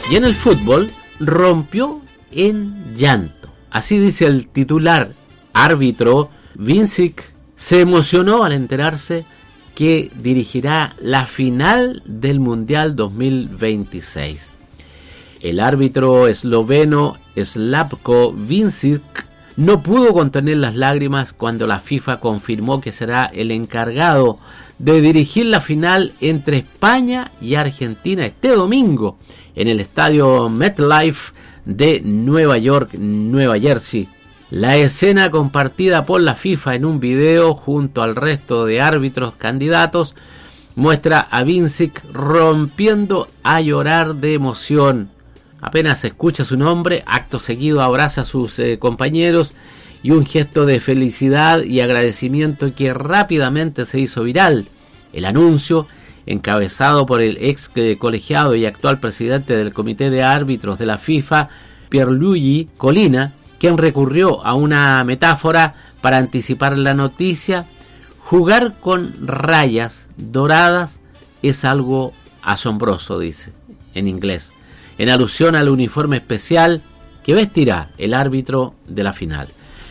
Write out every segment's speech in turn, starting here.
Y en el fútbol rompió en llanto. Así dice el titular árbitro. Vincic se emocionó al enterarse que dirigirá la final del Mundial 2026. El árbitro esloveno Slavko Vincic no pudo contener las lágrimas cuando la FIFA confirmó que será el encargado de dirigir la final entre España y Argentina este domingo en el estadio MetLife de Nueva York, Nueva Jersey. La escena compartida por la FIFA en un video junto al resto de árbitros candidatos muestra a Vincic rompiendo a llorar de emoción. Apenas escucha su nombre, acto seguido abraza a sus compañeros y un gesto de felicidad y agradecimiento que rápidamente se hizo viral. El anuncio, encabezado por el ex colegiado y actual presidente del Comité de Árbitros de la FIFA, Pierluigi Collina, quien recurrió a una metáfora para anticipar la noticia: jugar con rayas doradas es algo asombroso, dice en inglés, en alusión al uniforme especial que vestirá el árbitro de la final.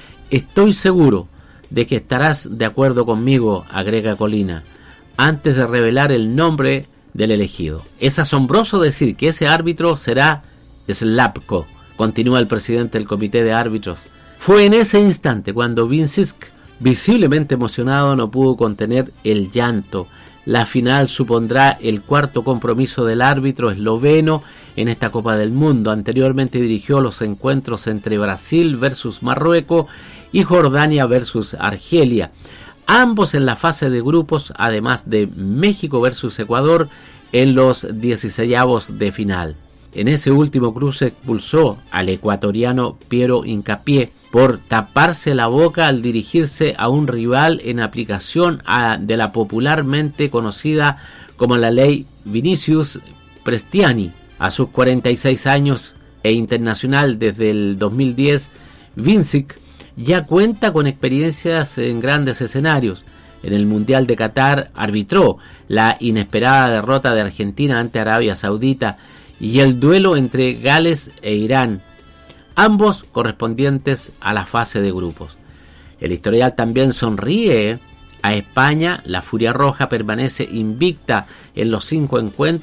Estoy seguro de que estarás de acuerdo conmigo, agrega Collina, antes de revelar el nombre del elegido. Es asombroso decir que ese árbitro será Slavko, continúa el presidente del comité de árbitros. Fue en ese instante cuando Vincic, visiblemente emocionado, no pudo contener el llanto. La final supondrá el cuarto compromiso del árbitro esloveno en esta Copa del Mundo. Anteriormente dirigió los encuentros entre Brasil versus Marruecos y Jordania versus Argelia, ambos en la fase de grupos, además de México versus Ecuador en los 16avos de final. En ese último cruce expulsó al ecuatoriano Piero Hincapié por taparse la boca al dirigirse a un rival en aplicación de la popularmente conocida como la ley Vinicius Prestiani. A sus 46 años e internacional desde el 2010, Vincic ya cuenta con experiencias en grandes escenarios. En el Mundial de Qatar arbitró la inesperada derrota de Argentina ante Arabia Saudita y el duelo entre Gales e Irán, ambos correspondientes a la fase de grupos. El historial también sonríe a España. La Furia Roja permanece invicta en los 5 encuentros